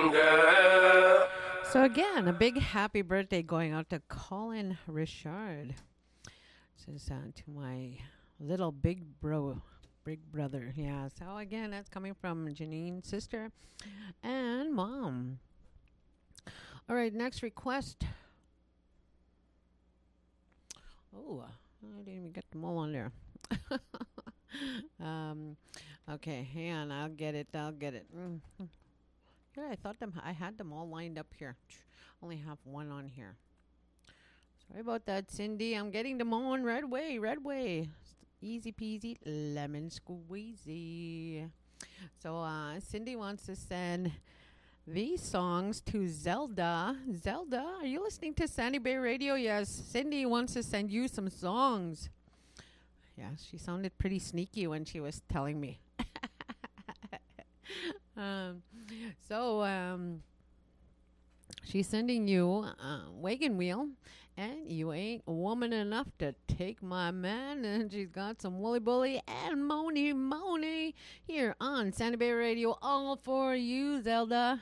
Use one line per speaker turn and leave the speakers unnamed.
So again, a big happy birthday going out to Colin Richard. This is to my little big brother. Yeah. So again, that's coming from Janine's sister and mom. All right, next request. Oh, I didn't even get them all on there. um, okay, hang on. I'll get it. Here, I had them all lined up here. Only have one on here. Sorry about that, Cindy. I'm getting them on right away. Easy peasy, lemon squeezy. So, Cindy wants to send these songs to Zelda. Zelda, are you listening to Sandy Bay Radio? Yes. Cindy wants to send you some songs. Yeah, she sounded pretty sneaky when she was telling me. She's sending you Wagon Wheel, and You Ain't Woman Enough to Take My Man, and she's got some Woolly Bully and Moni here on Sandy Bay Radio, all for you, Zelda.